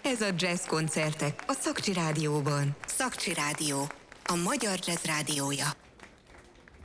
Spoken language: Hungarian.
Ez a Jazz Koncertek a Szakcsi Rádióban. Szakcsi Rádió, a magyar jazz rádiója.